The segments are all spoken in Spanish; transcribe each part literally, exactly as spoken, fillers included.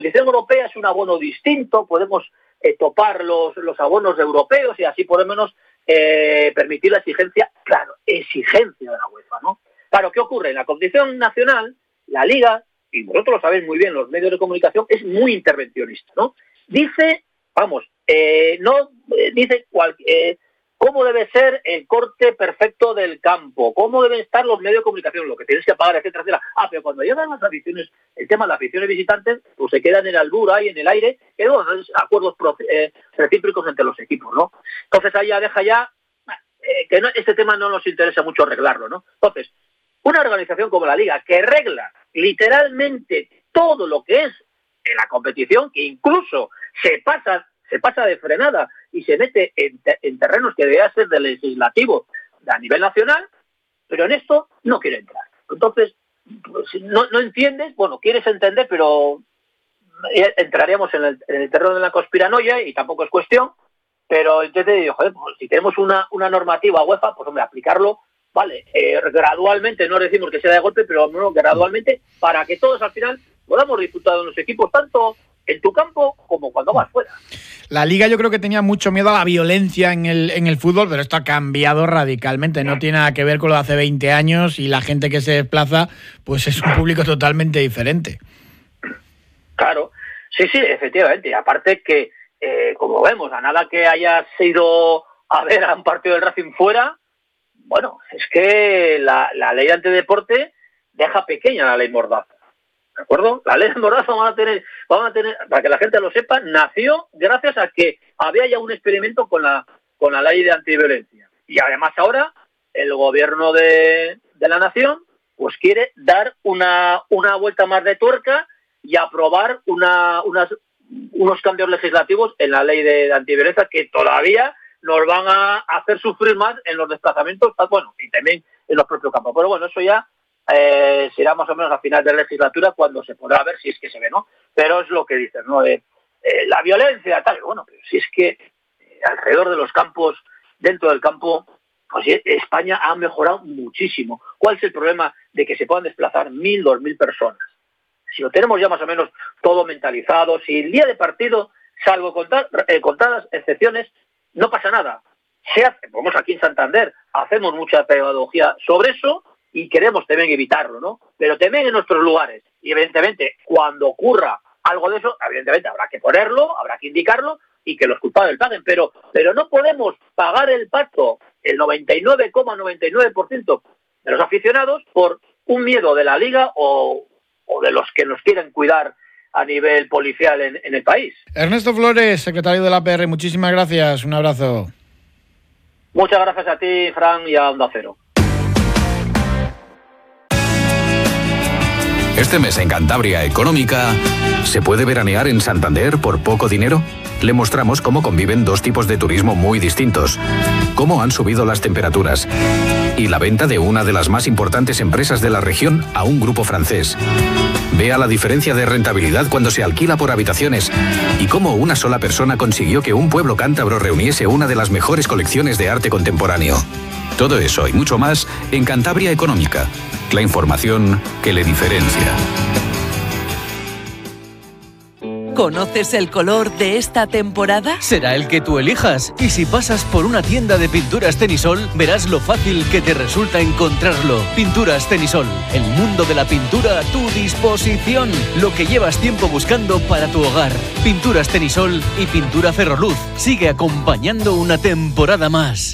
competición europea es un abono distinto, podemos eh, topar los, los abonos europeos y así podemos eh, permitir la exigencia, claro, exigencia de la UEFA, ¿no? Claro, ¿qué ocurre? En la competición nacional, la Liga, y vosotros lo sabéis muy bien, los medios de comunicación, es muy intervencionista, ¿no? Dice, vamos, eh, no eh, dice cual, eh, cómo debe ser el corte perfecto del campo, cómo deben estar los medios de comunicación, lo que tienes que pagar, etcétera, etcétera. Ah, pero cuando llegan las aficiones, el tema de las aficiones visitantes, pues se queda en el albur ahí, en el aire, que no, acuerdos eh, recíprocos entre los equipos, ¿no? Entonces ahí ya deja ya, eh, que no, este tema no nos interesa mucho arreglarlo, ¿no? Entonces, una organización como la Liga, que regla literalmente todo lo que es en la competición, que incluso se pasa se pasa de frenada y se mete en, te- en terrenos que debería ser del legislativo a nivel nacional, pero en esto no quiere entrar. Entonces, pues, no, no entiendes, bueno, quieres entender, pero entraríamos en el, en el terreno de la conspiranoia y tampoco es cuestión, pero entonces digo, joder, pues, si tenemos una, una normativa UEFA, pues hombre, aplicarlo, vale, eh, gradualmente, no decimos que sea de golpe, pero no, gradualmente, para que todos al final podamos disfrutar de los equipos, tanto en tu campo como cuando vas fuera. La Liga yo creo que tenía mucho miedo a la violencia en el, en el fútbol, pero esto ha cambiado radicalmente. No tiene nada que ver con lo de hace veinte años y la gente que se desplaza pues es un público totalmente diferente. Claro, sí, sí, efectivamente. Y aparte que, eh, como vemos, a nada que hayas ido a ver a un partido del Racing fuera, bueno, es que la, la ley de antideporte deja pequeña la ley Mordaza. ¿De acuerdo? La ley de Mordaza van a tener, van a tener, para que la gente lo sepa, nació gracias a que había ya un experimento con la con la ley de antiviolencia. Y además ahora el gobierno de, de la nación pues quiere dar una, una vuelta más de tuerca y aprobar una, unas, unos cambios legislativos en la ley de, de antiviolencia que todavía nos van a hacer sufrir más en los desplazamientos, bueno, y también en los propios campos. Pero bueno, eso ya eh, será más o menos a final de la legislatura cuando se podrá ver si es que se ve, ¿no? Pero es lo que dices, ¿no? Eh, eh, la violencia, tal, bueno, pero si es que eh, alrededor de los campos, dentro del campo, pues España ha mejorado muchísimo. ¿Cuál es el problema de que se puedan desplazar mil, dos mil personas? Si lo tenemos ya más o menos todo mentalizado, si el día de partido, salvo contar, eh, contadas excepciones, no pasa nada. Se hace, vamos aquí en Santander, hacemos mucha pedagogía sobre eso y queremos también evitarlo, ¿no? Pero también en nuestros lugares. Y evidentemente, cuando ocurra algo de eso, evidentemente habrá que ponerlo, habrá que indicarlo y que los culpables paguen. Pero, pero no podemos pagar el pato, el noventa y nueve coma noventa y nueve por ciento de los aficionados por un miedo de la Liga o, o de los que nos quieren cuidar a nivel policial en, en el país. Ernesto Flores, secretario de la A P R, muchísimas gracias, un abrazo. Muchas gracias a ti, Fran, y a Onda Cero. Este mes en Cantabria Económica, ¿se puede veranear en Santander por poco dinero? Le mostramos cómo conviven dos tipos de turismo muy distintos, cómo han subido las temperaturas y la venta de una de las más importantes empresas de la región a un grupo francés. Vea la diferencia de rentabilidad cuando se alquila por habitaciones y cómo una sola persona consiguió que un pueblo cántabro reuniese una de las mejores colecciones de arte contemporáneo. Todo eso y mucho más en Cantabria Económica, la información que le diferencia. ¿Conoces el color de esta temporada? Será el que tú elijas. Y si pasas por una tienda de pinturas Tenisol, verás lo fácil que te resulta encontrarlo. Pinturas Tenisol, el mundo de la pintura a tu disposición. Lo que llevas tiempo buscando para tu hogar. Pinturas Tenisol y Pintura Ferroluz. Sigue acompañando una temporada más.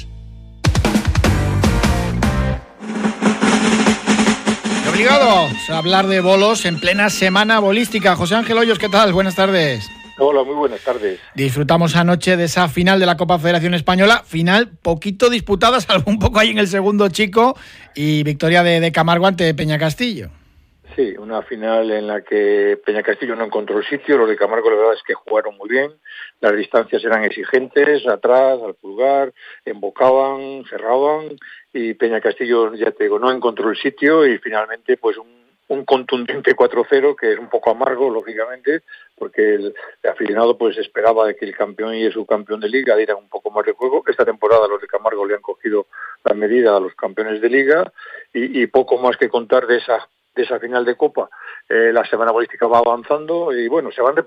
Obligados a hablar de bolos en plena semana bolística. José Ángel Hoyos, ¿qué tal? Buenas tardes. Hola, muy buenas tardes. Disfrutamos anoche de esa final de la Copa Federación Española, final poquito disputada, salvo un poco ahí en el segundo chico, y victoria de, de Camargo ante Peña Castillo. Sí, una final en la que Peña Castillo no encontró el sitio, los de Camargo la verdad es que jugaron muy bien, las distancias eran exigentes, atrás, al pulgar, embocaban, cerraban, y Peña Castillo, ya te digo, no encontró el sitio y finalmente pues un, un contundente cuatro cero que es un poco amargo, lógicamente, porque el, el aficionado pues esperaba de que el campeón y el subcampeón de Liga dieran un poco más de juego. Esta temporada los de Camargo le han cogido la medida a los campeones de Liga y, y poco más que contar de esa de esa final de Copa, eh, la semana bolística va avanzando y bueno, se van